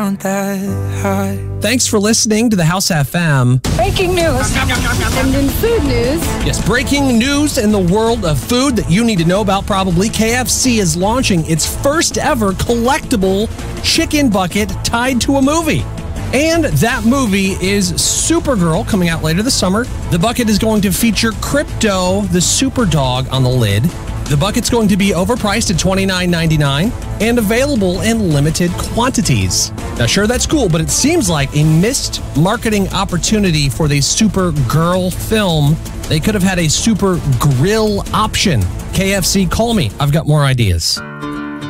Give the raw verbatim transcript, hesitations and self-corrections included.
aren't that high. Thanks for listening to the House F M. Breaking news. And in food news. Yes, breaking news in the world of food that you need to know about probably. K F C is launching its first ever collectible chicken bucket tied to a movie. And that movie is Supergirl, coming out later this summer. The bucket is going to feature Crypto, the super dog, on the lid. The bucket's going to be overpriced at twenty-nine ninety-nine and available in limited quantities. Now, sure, that's cool, but it seems like a missed marketing opportunity for the Supergirl film. They could have had a Super Grill option. K F C, call me. I've got more ideas.